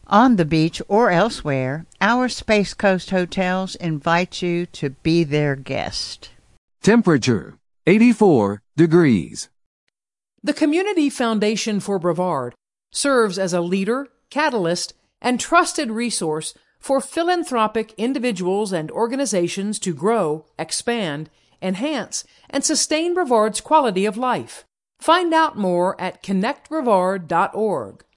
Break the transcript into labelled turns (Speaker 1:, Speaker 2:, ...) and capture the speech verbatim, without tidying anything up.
Speaker 1: On the beach or elsewhere, our Space Coast hotels invite you to be their guest.
Speaker 2: Temperature, eighty-four degrees.
Speaker 3: The Community Foundation for Brevard serves as a leader, catalyst, and trusted resource for philanthropic individuals and organizations to grow, expand, enhance, and sustain Brevard's quality of life. Find out more at connect brevard dot org.